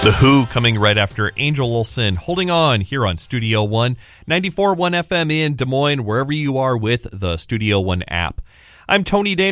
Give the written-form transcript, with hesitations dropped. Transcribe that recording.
The Who coming right after Angel Olsen, Holding On, here on Studio One, 94.1 FM in Des Moines, wherever you are with the Studio One app. I'm Tony Daner.